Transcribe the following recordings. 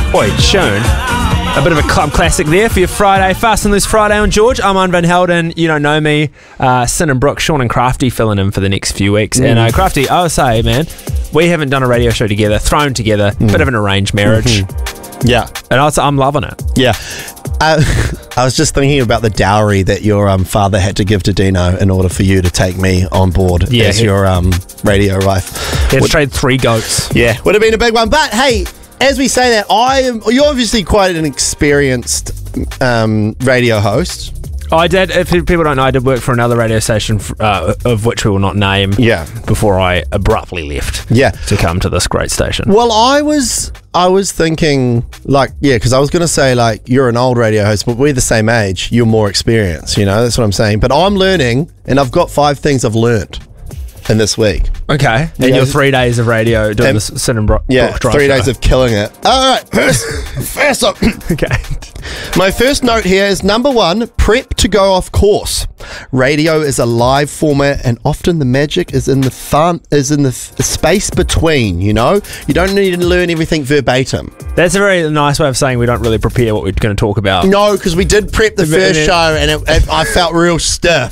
Oi, tune. A bit of a club classic there for your Friday. Fast and Loose Friday on George. I'm Owen Van Helden. You don't know me. Sin and Brooke, Sean and Crafty filling in for the next few weeks. And Crafty, I would say, man, we haven't done a radio show together, thrown together, bit of an arranged marriage. Yeah. And I'm loving it. Yeah. I was just thinking about the dowry that your father had to give to Dino in order for you to take me on board as your radio wife. He had to trade 3 goats. Yeah, would have been a big one. But hey, as we say that, you're obviously quite an experienced radio host. I did. If people don't know, I did work for another radio station, of which we will not name. Yeah. Before I abruptly left. Yeah. To come to this great station. Well, I was thinking, because I was going to say, you're an old radio host, but we're the same age. You're more experienced, that's what I'm saying. But I'm learning, and I've got 5 things I've learned in this week. Okay. And your 3 days of radio doing this Sin and Brooke drive 3 days of killing it. All right. First up. Okay. My first note here is number 1, prep to go off course. Radio is a live format, and often the magic is in the space between, You don't need to learn everything verbatim. That's a very nice way of saying we don't really prepare what we're going to talk about. No, because we did prep the first show, and I felt real stiff.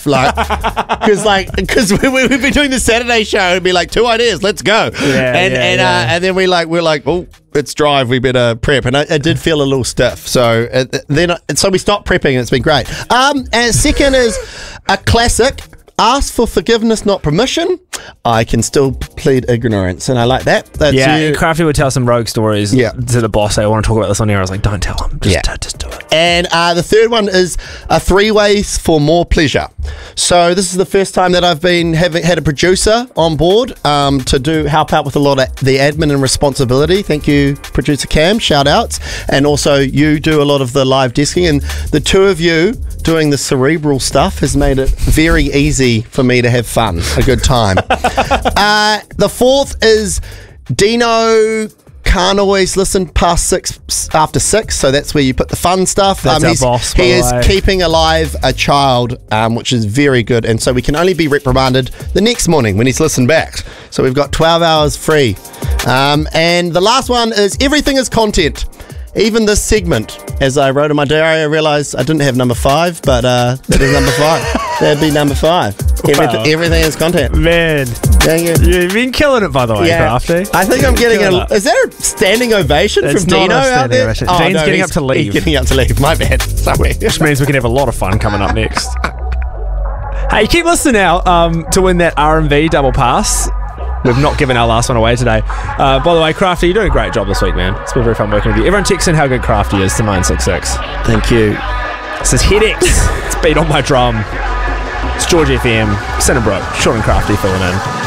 Because we've been doing the Saturday show, it'd be 2 ideas, let's go. And then we're like, oh, it's drive, we better prep. And I did feel a little stiff. So so we stopped prepping, and it's been great. And second is a classic. Ask for forgiveness, not permission. I can still plead ignorance, and I like that. That's Crafty would tell some rogue stories to the boss. Say, I want to talk about this on air. I was like, don't tell him. Just do it. And the third one is 3 ways for more pleasure. So this is the first time that I've had a producer on board to help out with a lot of the admin and responsibility. Thank you, producer Cam. Shout outs. And also you do a lot of the live desking, and the 2 of you doing the cerebral stuff has made it very easy for me to have fun, a good time. The 4th is Dino can't always listen past 6 after 6, so that's where you put the fun stuff. That's our boss. He is keeping alive a child, which is very good, and so we can only be reprimanded the next morning when he's listened back. So we've got 12 hours free. And the last one is everything is content. Even this segment, as I wrote in my diary, I realised I didn't have number 5, but that is number 5. That'd be number 5. Wow. Everything is content. Man, you've been killing it, by the way, Crafty. I think I'm getting is that a standing ovation from Dino out there? Oh, Dean's getting up to leave. He's getting up to leave. My bad. Sorry. Which means we can have a lot of fun coming up next. Hey, keep listening out to win that R&V double pass. We've not given our last one away today. By the way, Crafty, you're doing a great job this week, man. It's been very fun working with you. Everyone text in how good Crafty is to 966. Thank you. This is Headaches. It's Beat on My Drum. It's George FM, Sin and Brooke, Sean and Crafty filling in.